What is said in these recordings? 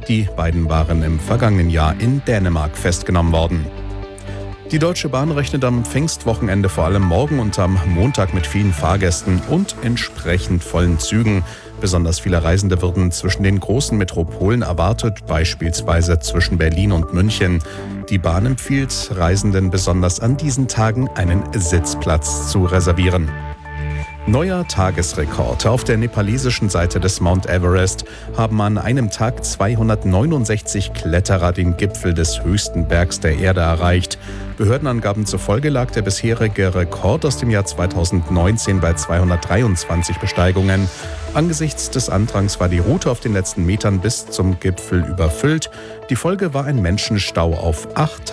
Die beiden waren im vergangenen Jahr in Dänemark festgenommen worden. Die Deutsche Bahn rechnet am Pfingstwochenende vor allem morgen und am Montag mit vielen Fahrgästen und entsprechend vollen Zügen. Besonders viele Reisende würden zwischen den großen Metropolen erwartet, beispielsweise zwischen Berlin und München. Die Bahn empfiehlt Reisenden besonders an diesen Tagen einen Sitzplatz zu reservieren. Neuer Tagesrekord. Auf der nepalesischen Seite des Mount Everest haben an einem Tag 269 Kletterer den Gipfel des höchsten Bergs der Erde erreicht. Behördenangaben zufolge lag der bisherige Rekord aus dem Jahr 2019 bei 223 Besteigungen. Angesichts des Andrangs war die Route auf den letzten Metern bis zum Gipfel überfüllt. Die Folge war ein Menschenstau auf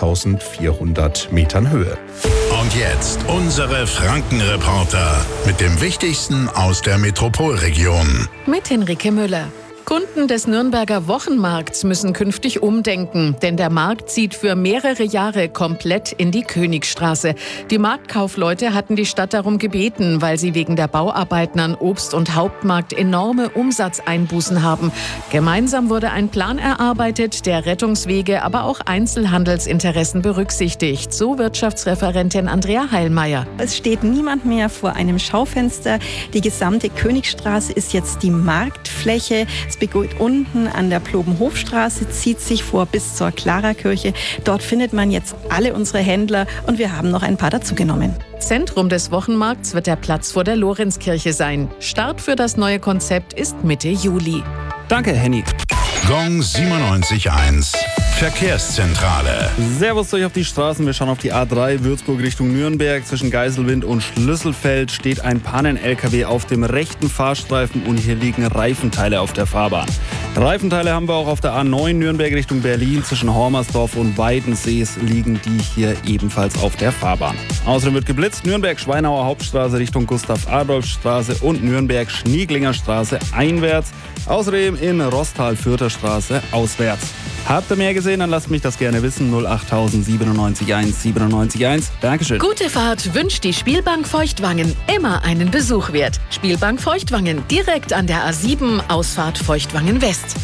8.400 Metern Höhe. Und jetzt unsere Franken-Reporter mit dem Wichtigsten aus der Metropolregion. Mit Henrike Müller. Kunden des Nürnberger Wochenmarkts müssen künftig umdenken, denn der Markt zieht für mehrere Jahre komplett in die Königstraße. Die Marktkaufleute hatten die Stadt darum gebeten, weil sie wegen der Bauarbeiten an Obst- und Hauptmarkt enorme Umsatzeinbußen haben. Gemeinsam wurde ein Plan erarbeitet, der Rettungswege, aber auch Einzelhandelsinteressen berücksichtigt, so Wirtschaftsreferentin Andrea Heilmeier. Es steht niemand mehr vor einem Schaufenster. Die gesamte Königstraße ist jetzt die Marktfläche. Es beginnt unten an der Plobenhofstraße, zieht sich vor bis zur Klarakirche. Dort findet man jetzt alle unsere Händler und wir haben noch ein paar dazugenommen. Zentrum des Wochenmarkts wird der Platz vor der Lorenzkirche sein. Start für das neue Konzept ist Mitte Juli. Danke, Henny. Gong 97.1 Verkehrszentrale. Servus euch auf die Straßen. Wir schauen auf die A3 Würzburg Richtung Nürnberg. Zwischen Geiselwind und Schlüsselfeld steht ein Pannen-LKW auf dem rechten Fahrstreifen und hier liegen Reifenteile auf der Fahrbahn. Reifenteile haben wir auch auf der A9 Nürnberg Richtung Berlin. Zwischen Hormersdorf und Weidensees liegen die hier ebenfalls auf der Fahrbahn. Außerdem wird geblitzt Nürnberg-Schweinauer Hauptstraße Richtung Gustav-Adolf-Straße und Nürnberg-Schnieglingerstraße einwärts. Außerdem in Rostal-Fürther Straße auswärts. Habt ihr mehr gesehen? Dann lasst mich das gerne wissen. 08000 97 1. Dankeschön. Gute Fahrt wünscht die Spielbank Feuchtwangen. Immer einen Besuch wert. Spielbank Feuchtwangen, direkt an der A7, Ausfahrt Feuchtwangen West.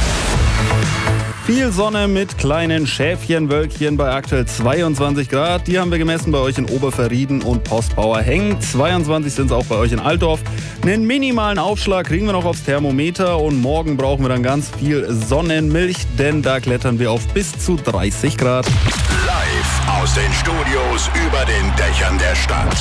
Viel Sonne mit kleinen Schäfchenwölkchen bei aktuell 22 Grad. Die haben wir gemessen bei euch in Oberverrieden und Postbauerhengen. 22 sind es auch bei euch in Altdorf. Einen minimalen Aufschlag kriegen wir noch aufs Thermometer und morgen brauchen wir dann ganz viel Sonnenmilch, denn da klettern wir auf bis zu 30 Grad. Live aus den Studios über den Dächern der Stadt.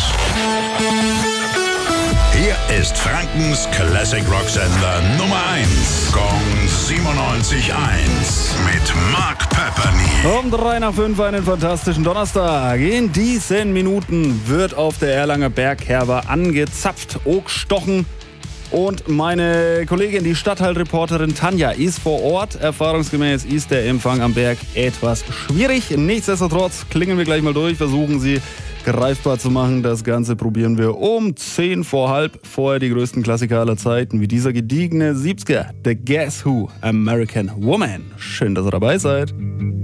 Hier ist Frankens Classic Rock Sender Nummer 1. Gong 97.1 mit Mark Pepperny. Um 3:05 einen fantastischen Donnerstag. In diesen Minuten wird auf der Erlanger Bergkerber angezapft, gestochen. Und meine Kollegin, die Stadtteilreporterin Tanja, ist vor Ort. Erfahrungsgemäß ist der Empfang am Berg etwas schwierig. Nichtsdestotrotz klingen wir gleich mal durch, versuchen sie greifbar zu machen. Das Ganze probieren wir um 10 vor halb. Vorher die größten Klassiker aller Zeiten, wie dieser gediegene 70er, The Guess Who, American Woman. Schön, dass ihr dabei seid.